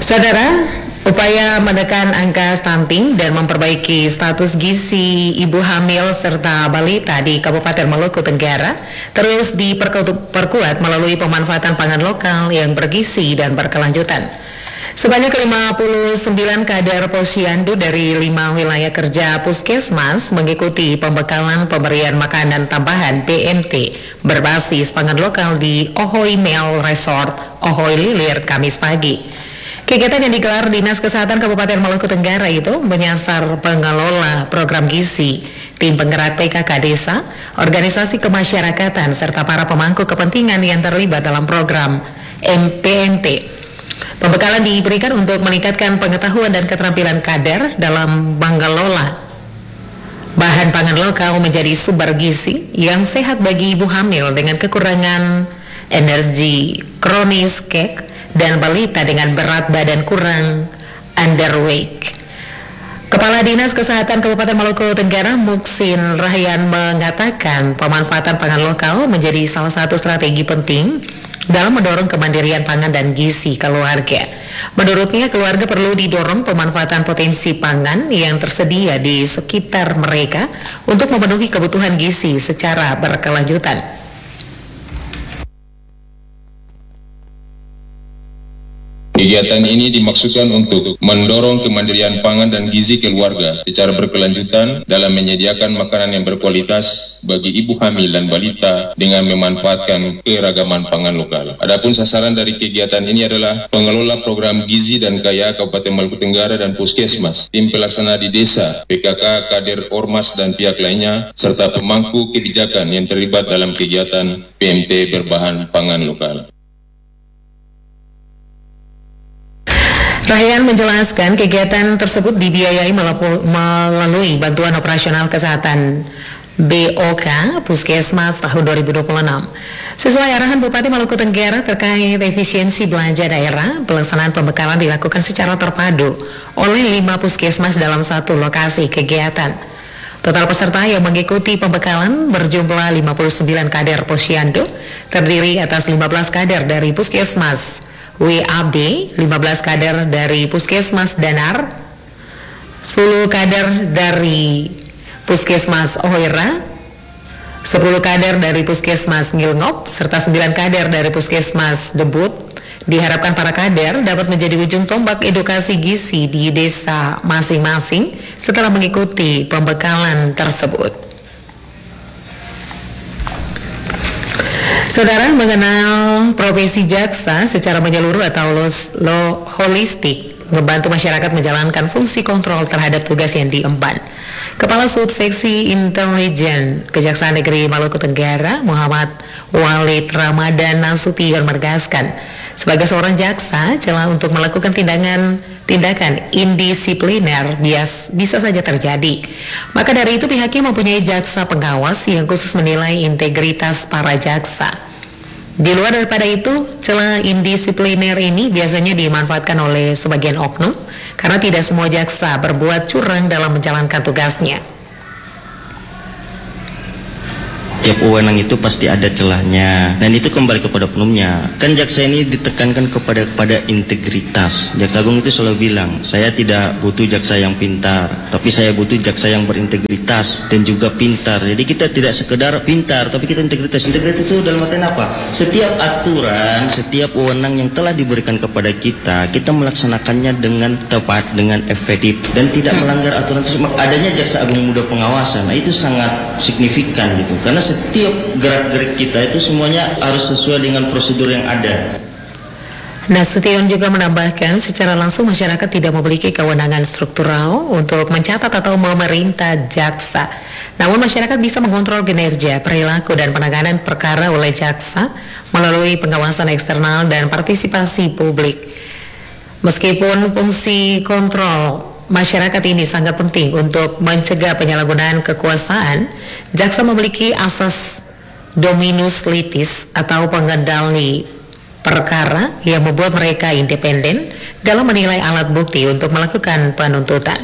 Saudara, upaya menekan angka stunting dan memperbaiki status gizi ibu hamil serta balita di Kabupaten Maluku Tenggara terus diperkuat melalui pemanfaatan pangan lokal yang bergizi dan berkelanjutan. Sebanyak 59 kader posyandu dari 5 wilayah kerja Puskesmas mengikuti pembekalan pemberian makanan tambahan BMT berbasis pangan lokal di Ohoy Mel Resort, Ohoy Lilir, Kamis pagi. Kegiatan yang digelar Dinas Kesehatan Kabupaten Maluku Tenggara itu menyasar pengelola program gizi, tim penggerak PKK desa, organisasi kemasyarakatan, serta para pemangku kepentingan yang terlibat dalam program MPNT. Pembekalan diberikan untuk meningkatkan pengetahuan dan keterampilan kader dalam mengelola bahan pangan lokal menjadi sumber gizi yang sehat bagi ibu hamil dengan kekurangan energi kronis, dan balita dengan berat badan kurang underweight. Kepala Dinas Kesehatan Kabupaten Maluku Tenggara Muksin Rahyan mengatakan pemanfaatan pangan lokal menjadi salah satu strategi penting dalam mendorong kemandirian pangan dan gizi keluarga. Menurutnya, keluarga perlu didorong pemanfaatan potensi pangan yang tersedia di sekitar mereka untuk memenuhi kebutuhan gizi secara berkelanjutan. Kegiatan ini dimaksudkan untuk mendorong kemandirian pangan dan gizi keluarga secara berkelanjutan dalam menyediakan makanan yang berkualitas bagi ibu hamil dan balita dengan memanfaatkan keragaman pangan lokal. Adapun sasaran dari kegiatan ini adalah pengelola program gizi dan kaya Kabupaten Maluku Tenggara dan Puskesmas, tim pelaksana di desa, PKK, kader Ormas dan pihak lainnya, serta pemangku kebijakan yang terlibat dalam kegiatan PMT berbahan pangan lokal. Rahyan menjelaskan kegiatan tersebut dibiayai melalui bantuan operasional kesehatan BOK Puskesmas tahun 2026. Sesuai arahan Bupati Maluku Tenggara terkait efisiensi belanja daerah, pelaksanaan pembekalan dilakukan secara terpadu oleh 5 puskesmas dalam satu lokasi kegiatan. Total peserta yang mengikuti pembekalan berjumlah 59 kader posyandu, terdiri atas 15 kader dari Puskesmas WAB, 15 kader dari Puskesmas Danar, 10 kader dari Puskesmas Ohoira, 10 kader dari Puskesmas Ngilngop, serta 9 kader dari Puskesmas Debut. Diharapkan para kader dapat menjadi ujung tombak edukasi gizi di desa masing-masing setelah mengikuti pembekalan tersebut. Saudara, mengenal profesi jaksa secara menyeluruh atau holistik membantu masyarakat menjalankan fungsi kontrol terhadap tugas yang diemban. Kepala Subseksi Intelijen Kejaksaan Negeri Maluku Tenggara, Muhammad Walid Ramadan Nasution menegaskan, sebagai seorang jaksa, celah untuk melakukan tindakan indisipliner bisa saja terjadi. Maka dari itu pihaknya mempunyai jaksa pengawas yang khusus menilai integritas para jaksa. Di luar daripada itu, celah indisipliner ini biasanya dimanfaatkan oleh sebagian oknum karena tidak semua jaksa berbuat curang dalam menjalankan tugasnya. Tiap wewenang itu pasti ada celahnya, dan itu kembali kepada oknumnya. Kan jaksa ini ditekankan kepada integritas. Jaksa Agung itu selalu bilang, saya tidak butuh jaksa yang pintar, tapi saya butuh jaksa yang berintegritas dan juga pintar. Jadi kita tidak sekedar pintar, tapi kita integritas. Integritas itu dalam artian apa? Setiap aturan, setiap wewenang yang telah diberikan kepada kita melaksanakannya dengan tepat, dengan efektif, dan tidak melanggar aturan tersebut. Adanya jaksa agung muda pengawasan, nah itu sangat signifikan gitu, karena setiap gerak-gerik kita itu semuanya harus sesuai dengan prosedur yang ada. Nasution juga menambahkan secara langsung masyarakat tidak memiliki kewenangan struktural untuk mencatat atau memerintah jaksa. Namun masyarakat bisa mengontrol kinerja, perilaku, dan penanganan perkara oleh jaksa melalui pengawasan eksternal dan partisipasi publik. Meskipun fungsi kontrol masyarakat ini sangat penting untuk mencegah penyalahgunaan kekuasaan, jaksa memiliki asas dominus litis atau pengendali perkara yang membuat mereka independen dalam menilai alat bukti untuk melakukan penuntutan.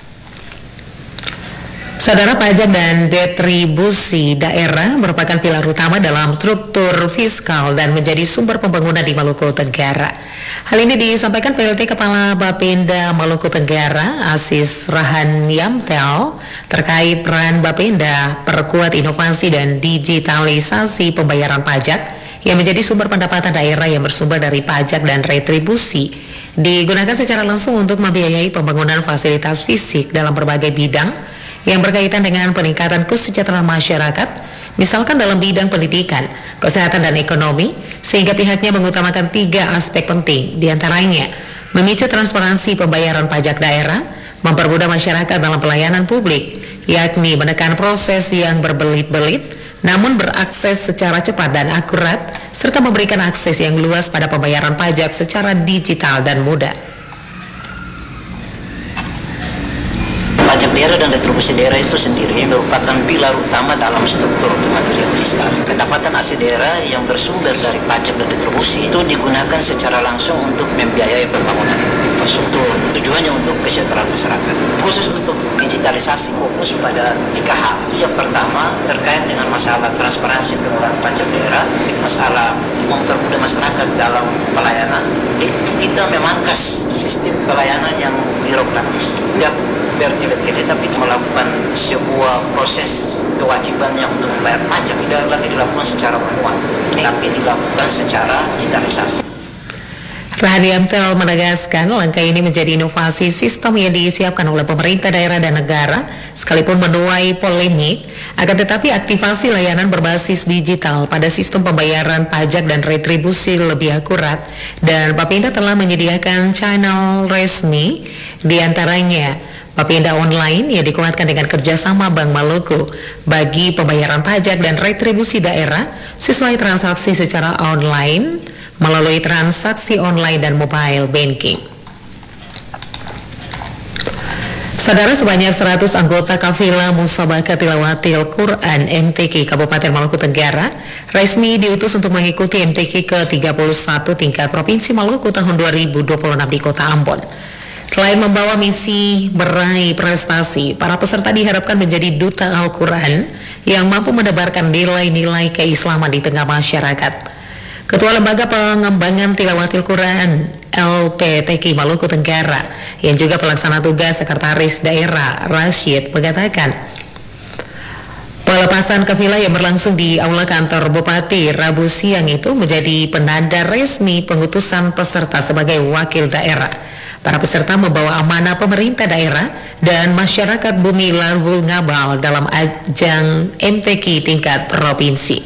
Saudara, pajak dan retribusi daerah merupakan pilar utama dalam struktur fiskal dan menjadi sumber pembangunan di Maluku Tenggara. Hal ini disampaikan PLT Kepala Bapenda Maluku Tenggara, Asis Rahan Yamtel, terkait peran Bapenda perkuat inovasi dan digitalisasi pembayaran pajak yang menjadi sumber pendapatan daerah yang bersumber dari pajak dan retribusi, digunakan secara langsung untuk membiayai pembangunan fasilitas fisik dalam berbagai bidang yang berkaitan dengan peningkatan kesejahteraan masyarakat, misalkan dalam bidang pendidikan, kesehatan dan ekonomi, sehingga pihaknya mengutamakan 3 aspek penting, diantaranya memicu transparansi pembayaran pajak daerah, mempermudah masyarakat dalam pelayanan publik, yakni menekan proses yang berbelit-belit, namun berakses secara cepat dan akurat, serta memberikan akses yang luas pada pembayaran pajak secara digital dan mudah. Pajak daerah dan retribusi daerah itu sendiri merupakan pilar utama dalam struktur kemandirian fiskal. Pendapatan asli daerah yang bersumber dari pajak dan retribusi itu digunakan secara langsung untuk membiayai pembangunan infrastruktur. Tujuannya untuk kesejahteraan masyarakat. Khusus untuk digitalisasi, fokus pada 3 hal. Yang pertama terkait dengan masalah transparansi pengelolaan pajak daerah, masalah mempermudah masyarakat dalam pelayanan. Kita memangkas sistem pelayanan yang birokratis. Tidak bertele-tele, tapi melakukan sebuah proses kewajibannya untuk membayar pajak tidak lagi dilakukan secara manual, tapi dilakukan secara digitalisasi. Rahan Yamtel menegaskan langkah ini menjadi inovasi sistem yang disiapkan oleh pemerintah daerah dan negara, sekalipun menuai polemik, akan tetapi aktivasi layanan berbasis digital pada sistem pembayaran pajak dan retribusi lebih akurat, dan Bapenda telah menyediakan channel resmi, diantaranya Bapenda Online yang dikuatkan dengan kerjasama Bank Maluku bagi pembayaran pajak dan retribusi daerah sesuai transaksi secara online melalui transaksi online dan mobile banking. Saudara, sebanyak 100 anggota Kafilah Musabaqah Tilawatil Quran MTQ Kabupaten Maluku Tenggara resmi diutus untuk mengikuti MTQ ke-31 tingkat Provinsi Maluku tahun 2026 di Kota Ambon. Selain membawa misi meraih prestasi, para peserta diharapkan menjadi duta Al-Quran yang mampu menebarkan nilai-nilai keislaman di tengah masyarakat. Ketua Lembaga Pengembangan Tilawatil Quran LPTQ Maluku Tenggara yang juga pelaksana tugas Sekretaris Daerah Rashid mengatakan, pelepasan kafilah yang berlangsung di Aula Kantor Bupati Rabu siang itu menjadi penanda resmi pengutusan peserta sebagai wakil daerah. Para peserta membawa amanah pemerintah daerah dan masyarakat Bumi Larvul Ngabal dalam ajang MTQ tingkat provinsi.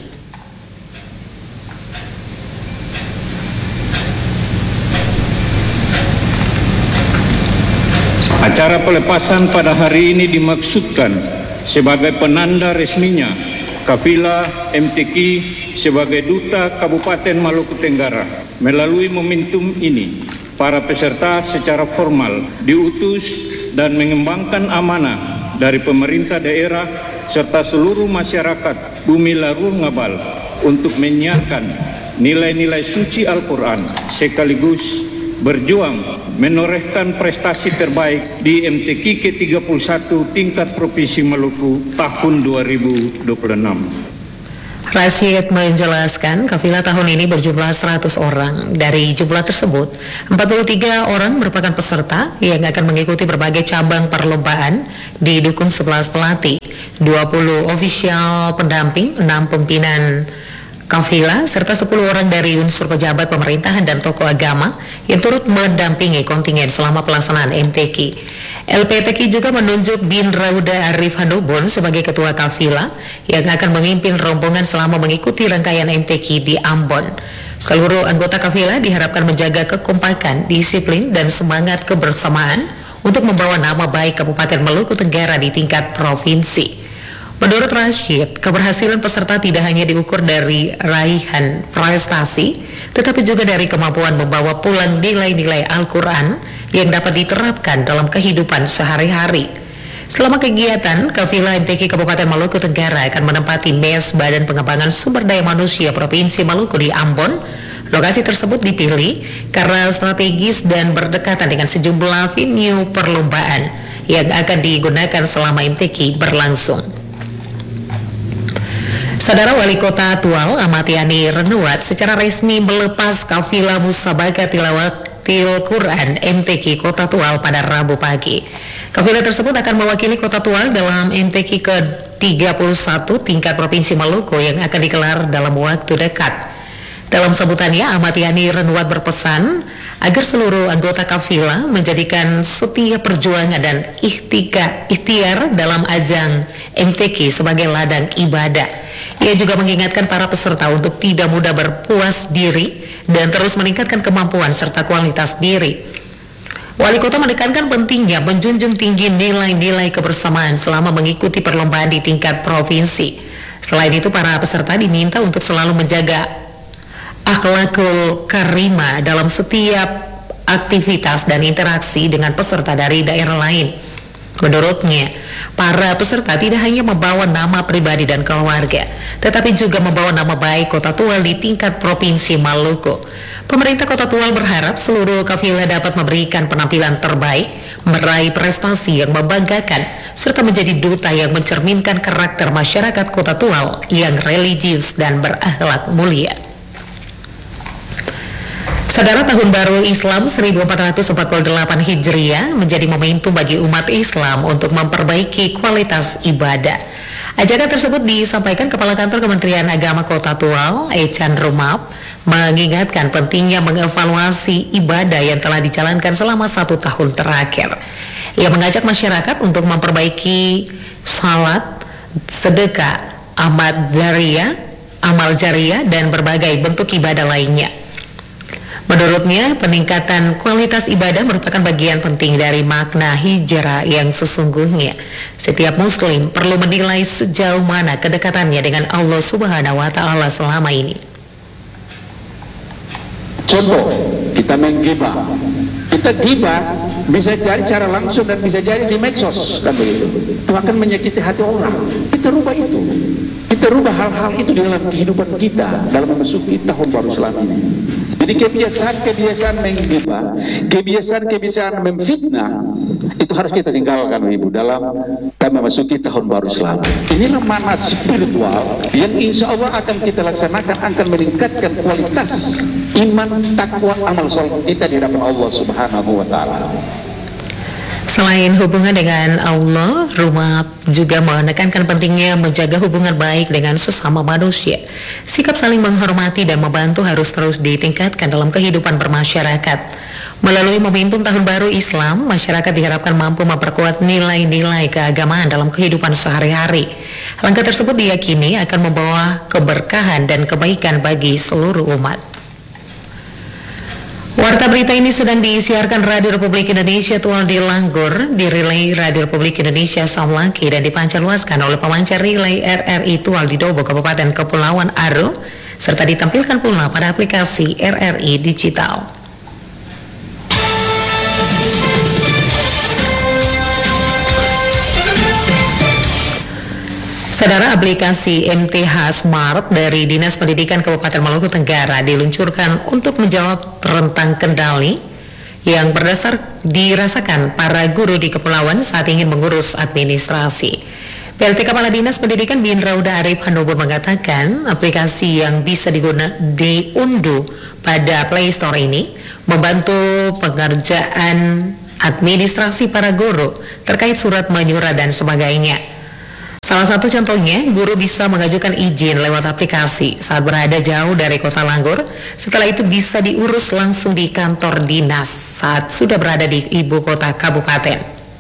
Acara pelepasan pada hari ini dimaksudkan sebagai penanda resminya Kafilah MTQ sebagai duta Kabupaten Maluku Tenggara. Melalui momentum ini, para peserta secara formal diutus dan mengembangkan amanah dari pemerintah daerah serta seluruh masyarakat Bumi Larul Ngabal untuk menyiarkan nilai-nilai suci Al-Quran sekaligus berjuang menorehkan prestasi terbaik di MTQ ke-31 tingkat Provinsi Maluku tahun 2026. Rashid menjelaskan kafilah tahun ini berjumlah 100 orang. Dari jumlah tersebut, 43 orang merupakan peserta yang akan mengikuti berbagai cabang perlombaan, didukung 11 pelatih, 20 ofisial pendamping, 6 pimpinan kafilah, serta 10 orang dari unsur pejabat pemerintahan dan tokoh agama yang turut mendampingi kontingen selama pelaksanaan MTQ. LPTQ juga menunjuk Bin Rauda Arif Hanubun sebagai ketua kafilah yang akan memimpin rombongan selama mengikuti rangkaian MTQ di Ambon. Seluruh anggota kafilah diharapkan menjaga kekompakan, disiplin, dan semangat kebersamaan untuk membawa nama baik Kabupaten Maluku Tenggara di tingkat provinsi. Menurut Rashid, keberhasilan peserta tidak hanya diukur dari raihan prestasi, tetapi juga dari kemampuan membawa pulang nilai-nilai Al-Quran yang dapat diterapkan dalam kehidupan sehari-hari. Selama kegiatan, kafilah MTQ Kabupaten Maluku Tenggara akan menempati mes Badan Pengembangan Sumber Daya Manusia Provinsi Maluku di Ambon. Lokasi tersebut dipilih karena strategis dan berdekatan dengan sejumlah venue perlombaan yang akan digunakan selama MTQ berlangsung. Saudara Wali Kota Tual Ahmad Yani Renuat secara resmi melepas kafilah Musabaqah Tilawatil Quran MTQ Kota Tual pada Rabu pagi. Kafilah tersebut akan mewakili Kota Tual dalam MTQ ke-31 tingkat Provinsi Maluku yang akan digelar dalam waktu dekat. Dalam sambutannya, Ahmad Yani Renuat berpesan agar seluruh anggota kafilah menjadikan setiap perjuangan dan ikhtiar dalam ajang MTQ sebagai ladang ibadah. Ia juga mengingatkan para peserta untuk tidak mudah berpuas diri dan terus meningkatkan kemampuan serta kualitas diri. Wali Kota menekankan pentingnya menjunjung tinggi nilai-nilai kebersamaan selama mengikuti perlombaan di tingkat provinsi. Selain itu, para peserta diminta untuk selalu menjaga akhlakul karimah dalam setiap aktivitas dan interaksi dengan peserta dari daerah lain. Menurutnya, para peserta tidak hanya membawa nama pribadi dan keluarga, tetapi juga membawa nama baik Kota Tual di tingkat Provinsi Maluku. Pemerintah Kota Tual berharap seluruh kafilah dapat memberikan penampilan terbaik, meraih prestasi yang membanggakan, serta menjadi duta yang mencerminkan karakter masyarakat Kota Tual yang religius dan berakhlak mulia. Saudara, Tahun Baru Islam 1448 Hijriah menjadi momentum bagi umat Islam untuk memperbaiki kualitas ibadah. Ajakan tersebut disampaikan Kepala Kantor Kementerian Agama Kota Tual, Ecan Rumap, mengingatkan pentingnya mengevaluasi ibadah yang telah dijalankan selama 1 tahun terakhir. Ia mengajak masyarakat untuk memperbaiki salat, sedekah, amal jariah, dan berbagai bentuk ibadah lainnya. Menurutnya, peningkatan kualitas ibadah merupakan bagian penting dari makna hijrah yang sesungguhnya. Setiap muslim perlu menilai sejauh mana kedekatannya dengan Allah Subhanahu wa Ta'ala selama ini. Contoh, kita main gibah. Kita gibah bisa jadi cara langsung dan bisa jadi di medsos, kan begitu. Itu akan menyakiti hati orang. Kita rubah itu. Kita rubah hal-hal itu di dalam kehidupan kita dalam memasuki tahun baru Islam ini. Jadi kebiasaan menggibah, kebiasaan memfitnah itu harus kita tinggalkan, Ibu, dalam kita memasuki tahun baru Islam. Inilah makna spiritual yang insya Allah akan kita laksanakan, akan meningkatkan kualitas iman, takwa, amal soleh kita di hadapan Allah Subhanahu wa Ta'ala. Selain hubungan dengan Allah, Rumah juga menekankan pentingnya menjaga hubungan baik dengan sesama manusia. Sikap saling menghormati dan membantu harus terus ditingkatkan dalam kehidupan bermasyarakat. Melalui momentum Tahun Baru Islam, masyarakat diharapkan mampu memperkuat nilai-nilai keagamaan dalam kehidupan sehari-hari. Langkah tersebut diyakini akan membawa keberkahan dan kebaikan bagi seluruh umat. Warta berita ini sedang disiarkan Radio Republik Indonesia Tual di Langgur, dirilai Radio Republik Indonesia Samlaki dan dipancarluaskan oleh pemancar relay RRI Tual di Dobo, Kabupaten Kepulauan Aro, serta ditampilkan pula pada aplikasi RRI Digital. Saudara, aplikasi MTH Smart dari Dinas Pendidikan Kabupaten Maluku Tenggara diluncurkan untuk menjawab rentang kendali yang dirasakan para guru di kepulauan saat ingin mengurus administrasi. PLT Kepala Dinas Pendidikan Bin Rauda Arif Hanubur mengatakan aplikasi yang bisa diunduh pada Play Store ini membantu pengerjaan administrasi para guru terkait surat menyurat dan sebagainya. Salah satu contohnya, guru bisa mengajukan izin lewat aplikasi saat berada jauh dari kota Langgur. Setelah itu bisa diurus langsung di kantor dinas saat sudah berada di ibu kota kabupaten.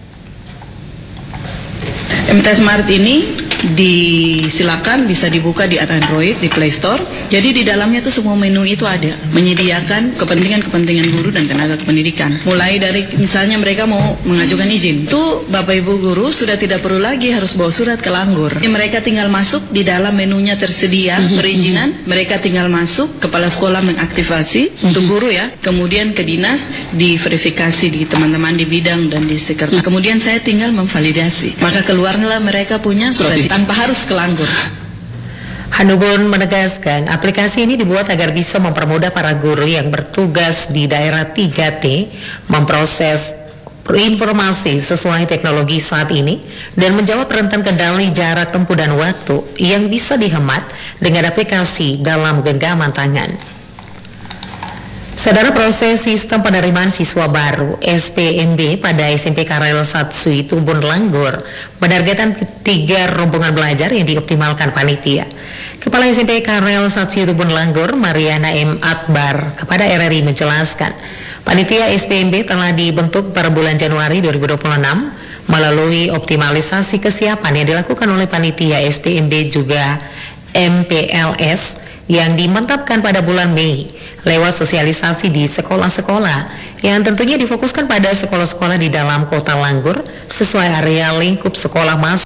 MTH Smart ini disilakan bisa dibuka di Android, di Play Store. Jadi di dalamnya tuh semua menu itu ada, menyediakan kepentingan-kepentingan guru dan tenaga kependidikan. Mulai dari misalnya mereka mau mengajukan izin, tuh Bapak Ibu guru sudah tidak perlu lagi harus bawa surat ke Langgur. Jadi mereka tinggal masuk di dalam menunya tersedia perizinan, mereka tinggal masuk, kepala sekolah mengaktifasi untuk guru ya, kemudian ke dinas diverifikasi di teman-teman di bidang dan di sekretariat. Kemudian saya tinggal memvalidasi, maka keluarlah mereka punya surat tanpa harus ke Langgur. Hanubur menegaskan aplikasi ini dibuat agar bisa mempermudah para guru yang bertugas di daerah 3T memproses informasi sesuai teknologi saat ini dan menjawab rentan kendali jarak tempuh dan waktu yang bisa dihemat dengan aplikasi dalam genggaman tangan. Saudara, proses sistem penerimaan siswa baru SPMB pada SMP Karel Satsui Tubun Langgur menargetkan 3 rombongan belajar yang dioptimalkan panitia. Kepala SMP Karel Satsui Tubun Langgur, Mariana M. Akbar, kepada RRI menjelaskan, panitia SPMB telah dibentuk per bulan Januari 2026 melalui optimalisasi kesiapan yang dilakukan oleh panitia SPMB juga MPLS yang dimantapkan pada bulan Mei lewat sosialisasi di sekolah-sekolah yang tentunya difokuskan pada sekolah-sekolah di dalam kota Langgur sesuai area lingkup sekolah masuk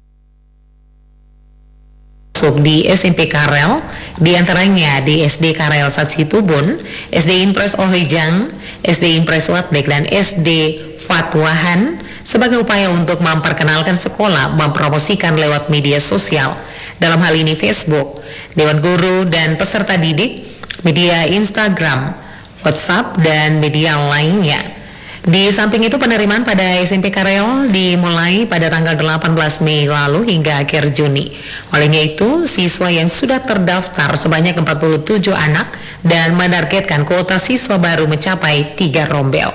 di SMP Karel, diantaranya di SD Karel Satsui Tubun, SD Impres Ohejang, SD Impres Watbek, dan SD Fatwahan sebagai upaya untuk memperkenalkan sekolah, mempromosikan lewat media sosial, dalam hal ini Facebook, Dewan Guru dan peserta didik, media Instagram, WhatsApp, dan media lainnya. Di samping itu, penerimaan pada SMP Karel dimulai pada tanggal 18 Mei lalu hingga akhir Juni. Olehnya itu, siswa yang sudah terdaftar sebanyak 47 anak dan menargetkan kuota siswa baru mencapai 3 rombel.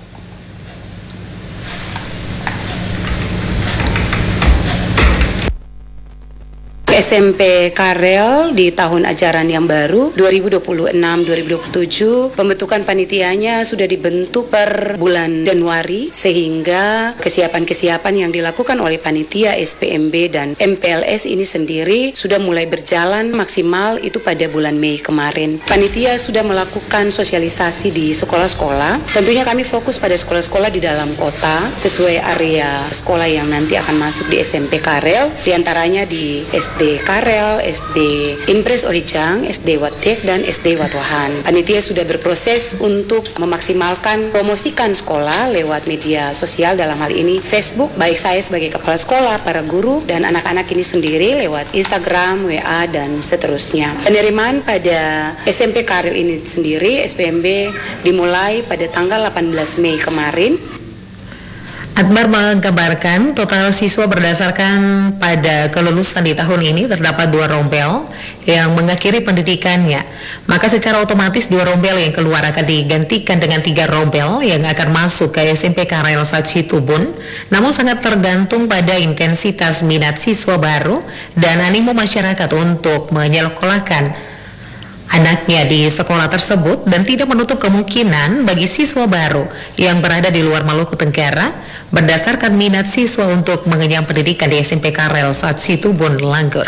SMP Karel di tahun ajaran yang baru 2026-2027 pembentukan panitianya sudah dibentuk per bulan Januari, sehingga kesiapan-kesiapan yang dilakukan oleh panitia SPMB dan MPLS ini sendiri sudah mulai berjalan maksimal itu pada bulan Mei kemarin. Panitia sudah melakukan sosialisasi di sekolah-sekolah. Tentunya kami fokus pada sekolah-sekolah di dalam kota sesuai area sekolah yang nanti akan masuk di SMP Karel, diantaranya di SD Karel, SD Impres Ohijang, SD Watdek, dan SD Watwahan. Panitia sudah berproses untuk memaksimalkan promosikan sekolah lewat media sosial, dalam hal ini Facebook, baik saya sebagai kepala sekolah, para guru, dan anak-anak ini sendiri lewat Instagram, WA, dan seterusnya. Penerimaan pada SMP Karel ini sendiri, SPMB, dimulai pada tanggal 18 Mei kemarin. Akbar menggambarkan total siswa berdasarkan pada kelulusan di tahun ini terdapat 2 rombel yang mengakhiri pendidikannya. Maka secara otomatis 2 rombel yang keluar akan digantikan dengan 3 rombel yang akan masuk ke SMP Karel Satsui Tubun. Namun sangat tergantung pada intensitas minat siswa baru dan animo masyarakat untuk menyekolahkan anaknya di sekolah tersebut, dan tidak menutup kemungkinan bagi siswa baru yang berada di luar Maluku Tenggara berdasarkan minat siswa untuk mengenyam pendidikan di SMP Karel Satsui Tubun Langgur.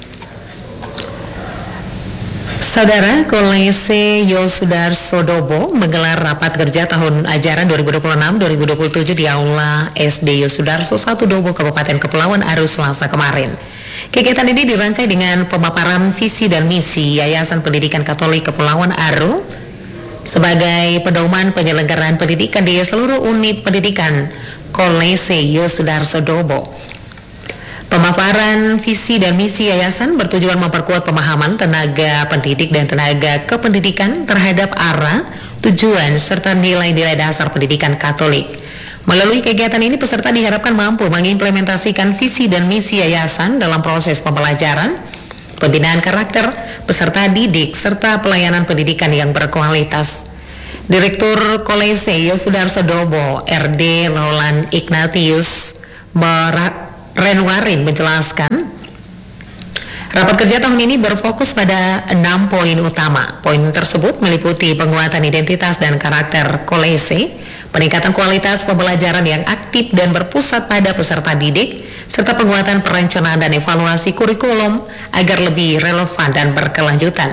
Saudara, Kolese Yosudarso Dobo menggelar rapat kerja tahun ajaran 2026-2027 di Aula SD Yosudarso 1 Dobo, Kabupaten Kepulauan Aru, Selasa kemarin. Kegiatan ini dirangkai dengan pemaparan visi dan misi Yayasan Pendidikan Katolik Kepulauan Aru sebagai pedoman penyelenggaraan pendidikan di seluruh unit pendidikan Kolese Yosudarso Dobo. Pemaparan visi dan misi yayasan bertujuan memperkuat pemahaman tenaga pendidik dan tenaga kependidikan terhadap arah, tujuan, serta nilai-nilai dasar pendidikan Katolik. Melalui kegiatan ini, peserta diharapkan mampu mengimplementasikan visi dan misi yayasan dalam proses pembelajaran, pembinaan karakter, peserta didik, serta pelayanan pendidikan yang berkualitas. Direktur Kolese Yosudarso Dobo, RD Roland Ignatius Renwarin menjelaskan, rapat kerja tahun ini berfokus pada 6 poin utama. Poin tersebut meliputi penguatan identitas dan karakter Kolese, peningkatan kualitas pembelajaran yang aktif dan berpusat pada peserta didik, serta penguatan perencanaan dan evaluasi kurikulum agar lebih relevan dan berkelanjutan.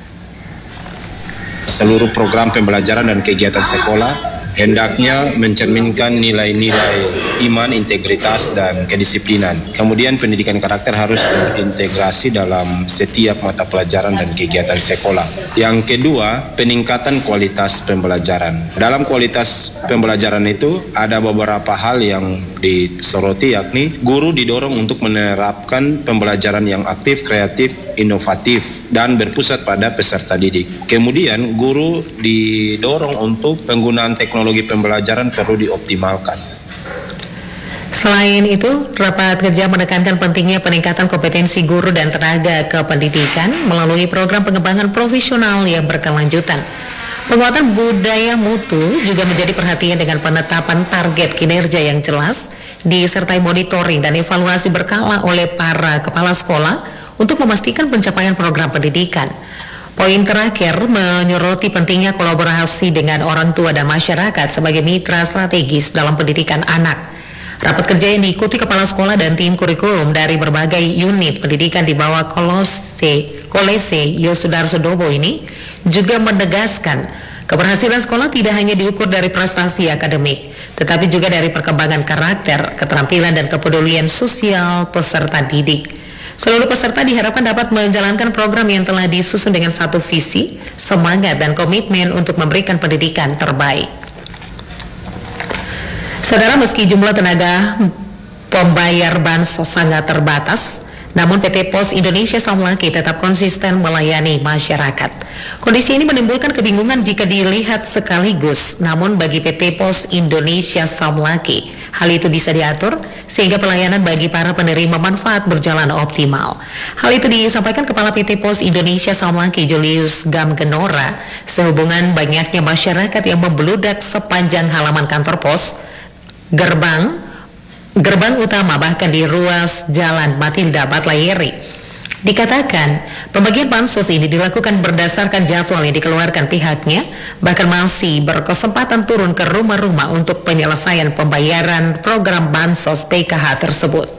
Seluruh program pembelajaran dan kegiatan sekolah hendaknya mencerminkan nilai-nilai iman, integritas, dan kedisiplinan. Kemudian pendidikan karakter harus terintegrasi dalam setiap mata pelajaran dan kegiatan sekolah. Yang kedua, peningkatan kualitas pembelajaran. Dalam kualitas pembelajaran itu ada beberapa hal yang disoroti, yakni guru didorong untuk menerapkan pembelajaran yang aktif, kreatif, inovatif dan berpusat pada peserta didik. Kemudian guru didorong untuk penggunaan teknologi pembelajaran perlu dioptimalkan. Selain itu, rapat kerja menekankan pentingnya peningkatan kompetensi guru dan tenaga kependidikan melalui program pengembangan profesional yang berkelanjutan. Penguatan budaya mutu juga menjadi perhatian dengan penetapan target kinerja yang jelas, disertai monitoring dan evaluasi berkala oleh para kepala sekolah untuk memastikan pencapaian program pendidikan. Poin terakhir menyoroti pentingnya kolaborasi dengan orang tua dan masyarakat sebagai mitra strategis dalam pendidikan anak. Rapat kerja yang diikuti kepala sekolah dan tim kurikulum dari berbagai unit pendidikan di bawah Kolese Yosudarso Dobo ini juga menegaskan keberhasilan sekolah tidak hanya diukur dari prestasi akademik, tetapi juga dari perkembangan karakter, keterampilan dan kepedulian sosial peserta didik. Seluruh peserta diharapkan dapat menjalankan program yang telah disusun dengan satu visi, semangat dan komitmen untuk memberikan pendidikan terbaik. Saudara, meski jumlah tenaga pembayar bansos sangat terbatas, namun PT Pos Indonesia Samlaki tetap konsisten melayani masyarakat. Kondisi ini menimbulkan kebingungan jika dilihat sekaligus, namun bagi PT Pos Indonesia Samlaki, hal itu bisa diatur sehingga pelayanan bagi para penerima manfaat berjalan optimal. Hal itu disampaikan Kepala PT Pos Indonesia Samlaki Julius Gamgenora sehubungan banyaknya masyarakat yang membludak sepanjang halaman kantor pos, gerbang utama bahkan di ruas jalan Matilda Batlayeri. Dikatakan pembagian bansos ini dilakukan berdasarkan jadwal yang dikeluarkan pihaknya, bahkan masih berkesempatan turun ke rumah-rumah untuk penyelesaian pembayaran program bansos PKH tersebut.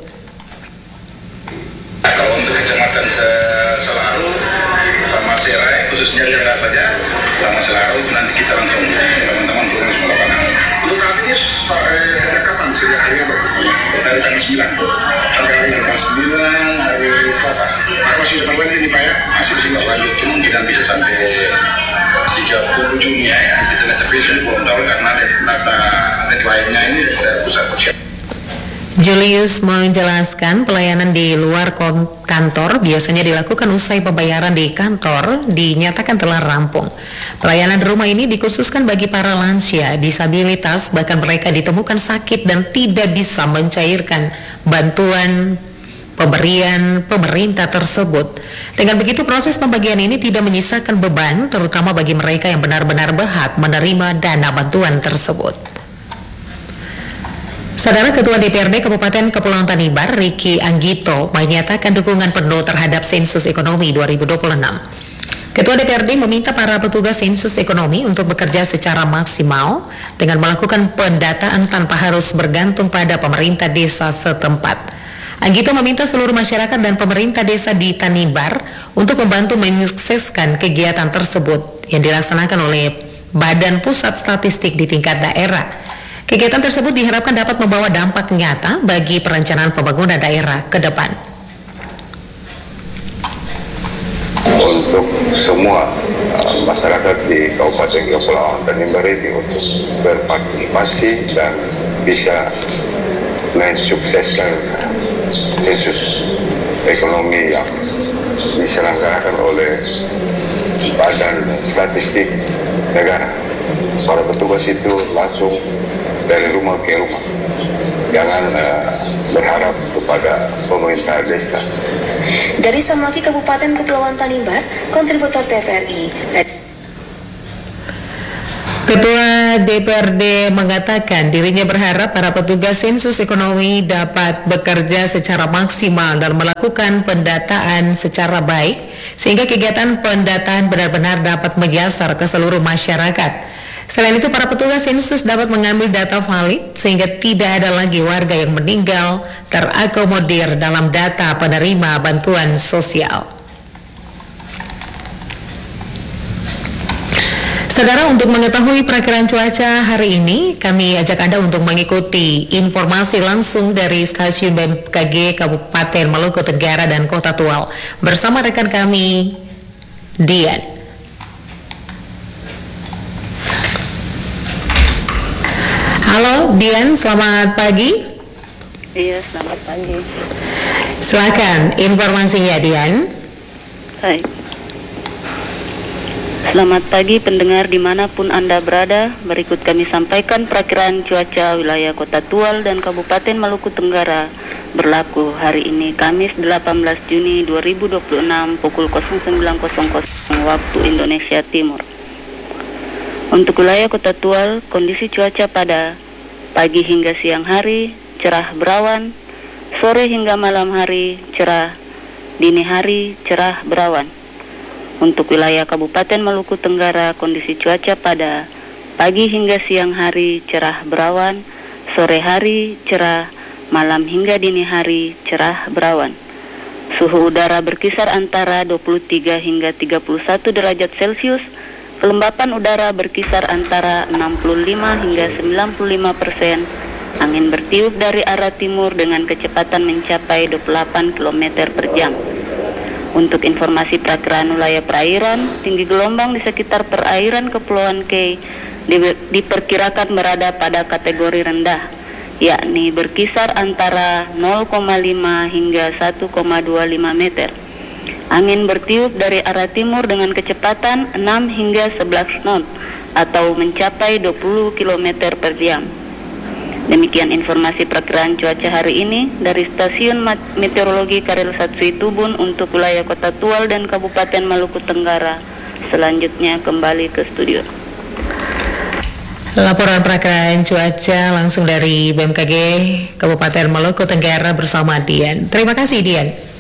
Kalau untuk kecamatan Selaru sama Serai, khususnya Serai saja, sama Selaru nanti kita langsung teman-teman turun semua lapangan. Untuk kami ini sejak kapan? Sejak hari apa? Dari tanggal 9 sampai hari tanggal 9 hari Selasa. Maka masih sudah kembali ini Pak ya, masih bisa lanjut, cuma tidak bisa sampai 30 Juni ya. Kita lihat tapi ini belum tahu karena data deadline-nya ini dari pusat persiapan. Julius menjelaskan pelayanan di luar kantor biasanya dilakukan usai pembayaran di kantor dinyatakan telah rampung. Pelayanan di rumah ini dikhususkan bagi para lansia, disabilitas, bahkan mereka ditemukan sakit dan tidak bisa mencairkan bantuan pemberian pemerintah tersebut. Dengan begitu proses pembagian ini tidak menyisakan beban, terutama bagi mereka yang benar-benar berhak menerima dana bantuan tersebut. Saudara, Ketua DPRD Kabupaten Kepulauan Tanimbar, Riki Anggito, menyatakan dukungan penuh terhadap sensus ekonomi 2026. Ketua DPRD meminta para petugas sensus ekonomi untuk bekerja secara maksimal dengan melakukan pendataan tanpa harus bergantung pada pemerintah desa setempat. Anggito meminta seluruh masyarakat dan pemerintah desa di Tanimbar untuk membantu menyukseskan kegiatan tersebut yang dilaksanakan oleh Badan Pusat Statistik di tingkat daerah. Kegiatan tersebut diharapkan dapat membawa dampak nyata bagi perencanaan pembangunan daerah ke depan. Untuk semua masyarakat di Kabupaten Kepulauan Tanimbar ini untuk berpartisipasi dan bisa mensukseskan sensus ekonomi yang diselenggarakan oleh Badan Statistik Negara. Para petugas itu langsung dari rumah ke rumah, jangan berharap kepada pemerintah desa. Dari Samlaki Kabupaten Kepulauan Tanimbar, kontributor TVRI. Ketua DPRD mengatakan dirinya berharap para petugas sensus ekonomi dapat bekerja secara maksimal dan melakukan pendataan secara baik sehingga kegiatan pendataan benar-benar dapat menyasar ke seluruh masyarakat. Selain itu, para petugas sensus dapat mengambil data valid sehingga tidak ada lagi warga yang meninggal terakomodir dalam data penerima bantuan sosial. Saudara, untuk mengetahui perakiran cuaca hari ini, kami ajak Anda untuk mengikuti informasi langsung dari stasiun BMKG Kabupaten Maluku Tenggara dan Kota Tual bersama rekan kami, Dian. Halo Dian, selamat pagi. Iya, selamat pagi. Silakan informasinya Dian. Baik. Selamat pagi pendengar dimanapun Anda berada. Berikut kami sampaikan perakiraan cuaca wilayah Kota Tual dan Kabupaten Maluku Tenggara berlaku hari ini Kamis 18 Juni 2026 pukul 09.00 waktu Indonesia Timur. Untuk wilayah Kota Tual, kondisi cuaca pada pagi hingga siang hari cerah berawan, sore hingga malam hari cerah, dini hari cerah berawan. Untuk wilayah Kabupaten Maluku Tenggara, kondisi cuaca pada pagi hingga siang hari cerah berawan, sore hari cerah, malam hingga dini hari cerah berawan. Suhu udara berkisar antara 23 hingga 31 derajat Celcius, kelembapan udara berkisar antara 65 hingga 95%, angin bertiup dari arah timur dengan kecepatan mencapai 28 km per jam. Untuk informasi perakiraan wilayah perairan, tinggi gelombang di sekitar perairan Kepulauan K diperkirakan berada pada kategori rendah, yakni berkisar antara 0,5 hingga 1,25 meter. Angin bertiup dari arah timur dengan kecepatan 6 hingga 11 knot atau mencapai 20 km per jam. Demikian informasi perakiraan cuaca hari ini dari Stasiun Meteorologi Karel Satsui Tubun untuk wilayah Kota Tual dan Kabupaten Maluku Tenggara. Selanjutnya kembali ke studio. Laporan perakiraan cuaca langsung dari BMKG Kabupaten Maluku Tenggara bersama Dian. Terima kasih Dian.